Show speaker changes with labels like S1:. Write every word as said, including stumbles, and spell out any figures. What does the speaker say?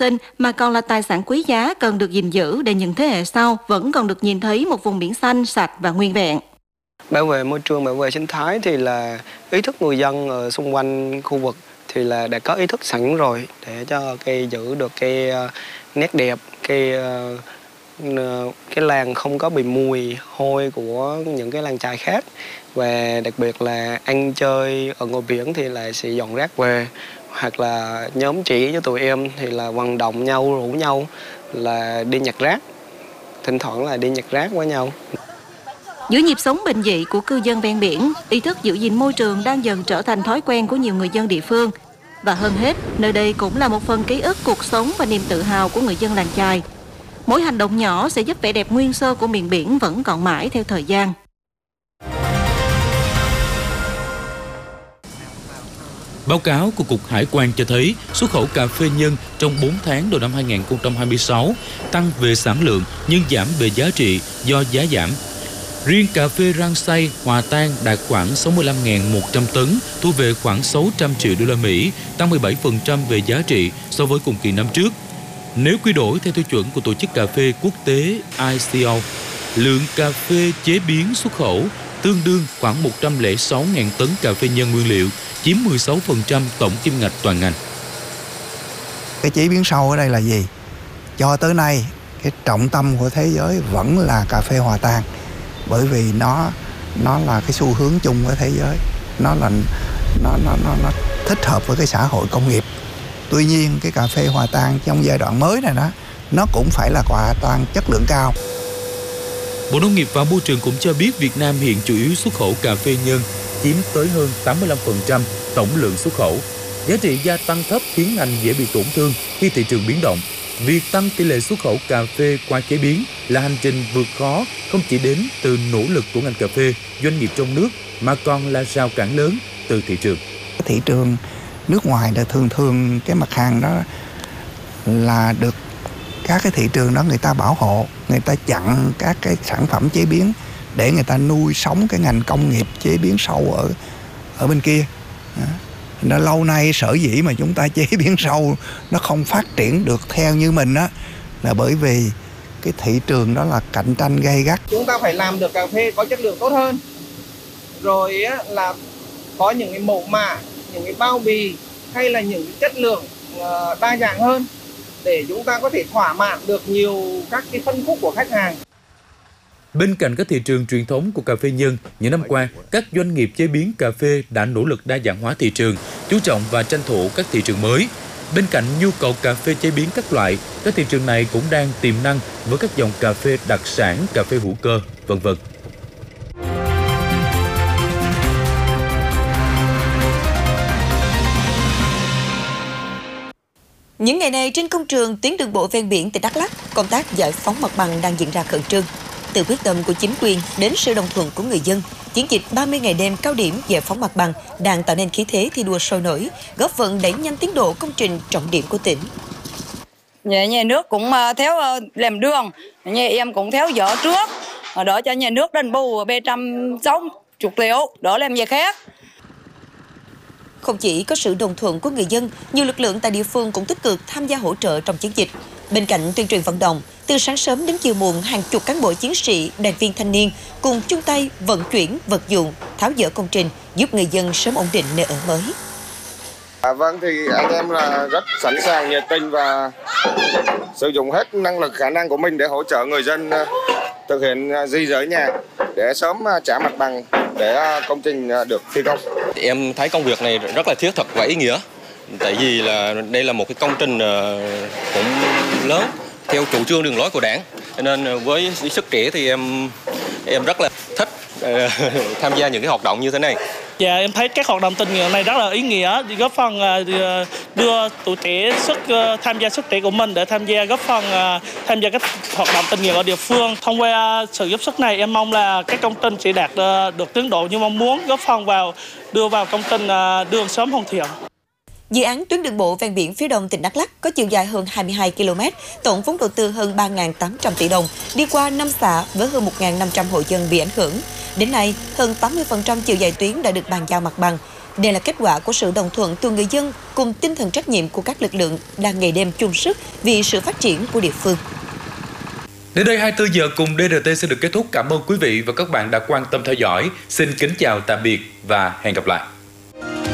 S1: sinh mà còn là tài sản quý giá cần được gìn giữ để những thế hệ sau vẫn còn được nhìn thấy một vùng biển xanh, sạch và nguyên vẹn.
S2: Bảo vệ môi trường, bảo vệ sinh thái thì là ý thức người dân ở xung quanh khu vực thì là đã có ý thức sẵn rồi để cho cây giữ được cái nét đẹp, cái cái làng không có bị mùi hôi của những cái làng chài khác, và đặc biệt là ăn chơi ở ngoài biển thì là sẽ dọn rác về, hoặc là nhóm chị với tụi em thì là vận động nhau, rủ nhau là đi nhặt rác, thỉnh thoảng là đi nhặt rác với nhau.
S1: Giữa nhịp sống bình dị của cư dân ven biển, ý thức giữ gìn môi trường đang dần trở thành thói quen của nhiều người dân địa phương. Và hơn hết, nơi đây cũng là một phần ký ức cuộc sống và niềm tự hào của người dân làng chài. Mỗi hành động nhỏ sẽ giúp vẻ đẹp nguyên sơ của miền biển vẫn còn mãi theo thời gian.
S3: Báo cáo của Cục Hải quan cho thấy xuất khẩu cà phê nhân trong bốn tháng đầu năm hai nghìn không trăm hai mươi sáu tăng về sản lượng nhưng giảm về giá trị do giá giảm. Riêng cà phê rang xay hòa tan đạt khoảng sáu mươi lăm nghìn một trăm tấn, thu về khoảng sáu trăm triệu đô la Mỹ, tăng mười bảy phần trăm về giá trị so với cùng kỳ năm trước. Nếu quy đổi theo tiêu chuẩn của Tổ chức Cà phê Quốc tế I C O, lượng cà phê chế biến xuất khẩu tương đương khoảng một trăm lẻ sáu nghìn tấn cà phê nhân nguyên liệu, chiếm mười sáu phần trăm tổng kim ngạch toàn ngành.
S4: Cái chế biến sâu ở đây là gì? Cho tới nay, cái trọng tâm của thế giới vẫn là cà phê hòa tan, bởi vì nó nó là cái xu hướng chung của thế giới, nó là nó nó nó, nó thích hợp với cái xã hội công nghiệp. Tuy nhiên cái cà phê hòa tan trong giai đoạn mới này đó, nó cũng phải là hòa tan chất lượng cao.
S3: Bộ Nông nghiệp và Môi trường cũng cho biết Việt Nam hiện chủ yếu xuất khẩu cà phê nhân, chiếm tới hơn tám mươi lăm phần trăm tổng lượng xuất khẩu. Giá trị gia tăng thấp khiến ngành dễ bị tổn thương khi thị trường biến động. Việc tăng tỷ lệ xuất khẩu cà phê qua chế biến là hành trình vượt khó, không chỉ đến từ nỗ lực của ngành cà phê, doanh nghiệp trong nước, mà còn là rào cản lớn từ thị trường.
S4: Thị trường nước ngoài là thường thường cái mặt hàng đó là được các cái thị trường đó người ta bảo hộ, người ta chặn các cái sản phẩm chế biến để người ta nuôi sống cái ngành công nghiệp chế biến sâu ở ở bên kia. Nó lâu nay sở dĩ mà chúng ta chế biến sâu nó không phát triển được theo như mình á, là bởi vì cái thị trường đó là cạnh tranh gay gắt.
S5: Chúng ta phải làm được cà phê có chất lượng tốt hơn, rồi á, là có những cái mẫu mã, những cái bao bì hay là những cái chất lượng uh, đa dạng hơn để chúng ta có thể thỏa mãn được nhiều các cái phân khúc của khách hàng.
S3: Bên cạnh các thị trường truyền thống của cà phê nhân, những năm qua, các doanh nghiệp chế biến cà phê đã nỗ lực đa dạng hóa thị trường, chú trọng và tranh thủ các thị trường mới. Bên cạnh nhu cầu cà phê chế biến các loại, các thị trường này cũng đang tiềm năng với các dòng cà phê đặc sản, cà phê hữu cơ, vân vân.
S6: Những ngày này trên công trường tuyến đường bộ ven biển tỉnh Đắk Lắk, công tác giải phóng mặt bằng đang diễn ra khẩn trương. Từ quyết tâm của chính quyền đến sự đồng thuận của người dân, chiến dịch ba mươi ngày đêm cao điểm giải phóng mặt bằng đang tạo nên khí thế thi đua sôi nổi, góp phần đẩy nhanh tiến độ công trình trọng điểm của tỉnh.
S7: Nhà, nhà nước cũng theo làm đường, nhà em cũng theo dõi trước, đỡ cho nhà nước đền bù ba trăm sáu mươi triệu, đỡ làm gì khác.
S6: Không chỉ có sự đồng thuận của người dân, nhiều lực lượng tại địa phương cũng tích cực tham gia hỗ trợ trong chiến dịch. Bên cạnh tuyên truyền vận động, từ sáng sớm đến chiều muộn, hàng chục cán bộ chiến sĩ, đoàn viên thanh niên cùng chung tay vận chuyển vật dụng, tháo dỡ công trình, giúp người dân sớm ổn định nơi ở mới.
S8: À, vâng, thì anh em là rất sẵn sàng, nhiệt tình và sử dụng hết năng lực khả năng của mình để hỗ trợ người dân thực hiện di dời nhà để sớm trả mặt bằng để công trình được thi công.
S9: Em thấy công việc này rất là thiết thực và ý nghĩa, tại vì là đây là một cái công trình cũng lớn theo chủ trương đường lối của Đảng, nên với sức trẻ thì em em rất là thích uh, tham gia những cái hoạt động như thế này.
S10: Dạ, em thấy các hoạt động tình nguyện này rất là ý nghĩa, góp phần uh, đưa tuổi trẻ sức uh, tham gia sức trẻ của mình để tham gia góp phần uh, tham gia các hoạt động tình nguyện ở địa phương. Thông qua uh, sự giúp sức này, em mong là các công trình sẽ đạt uh, được tiến độ như mong muốn, góp phần vào đưa vào công trình uh, đường sớm hoàn thiện.
S6: Dự án tuyến đường bộ ven biển phía đông tỉnh Đắk Lắk có chiều dài hơn hai mươi hai ki lô mét, tổng vốn đầu tư hơn ba nghìn tám trăm tỷ đồng, đi qua năm xã với hơn một nghìn năm trăm hộ dân bị ảnh hưởng. Đến nay, hơn tám mươi phần trăm chiều dài tuyến đã được bàn giao mặt bằng. Đây là kết quả của sự đồng thuận từ người dân cùng tinh thần trách nhiệm của các lực lượng đang ngày đêm chung sức vì sự phát triển của địa phương.
S3: Đến đây hai mươi tư giờ cùng đê rờ tê sẽ được kết thúc. Cảm ơn quý vị và các bạn đã quan tâm theo dõi. Xin kính chào tạm biệt và hẹn gặp lại.